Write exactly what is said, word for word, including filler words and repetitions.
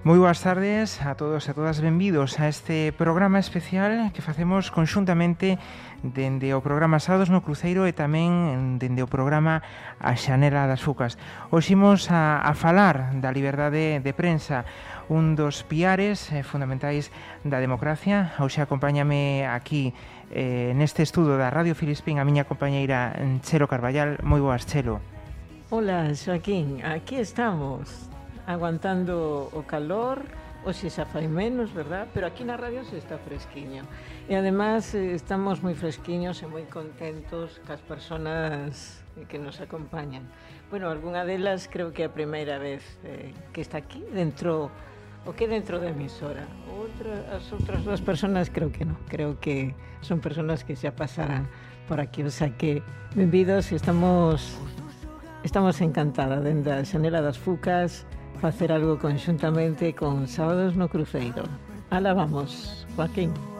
Moi boas tardes a todos e a todas, benvidos a este programa especial que facemos conxuntamente dende o programa Sábados no Cruceiro e tamén dende o programa A Xanela das Fucas. Hoxe imos a, a falar da liberdade de prensa, un dos piares eh, fundamentais da democracia. Hoxe acompáñame aquí eh, neste estudo da Radio Filispín a miña compañeira Chelo Carballal. Moi boas, Chelo. Hola, Joaquín, aquí estamos aguantando o calor, hoxe xa fai menos, verdad? Pero aquí na radio se está fresquiño. E además eh, estamos moi fresquiños e moi contentos cas persoas que nos acompañan. Bueno, algunha delas creo que é a primeira vez eh, que está aquí dentro, o que dentro da emisora. Outra, as outras dúas persoas creo que non, creo que son persoas que xa pasarán por aquí, o sea que benvidos, estamos estamos encantadas dende a Xanela das Fucas facer algo conxuntamente con Sábados no Cruceiro. Alá vamos, Joaquín.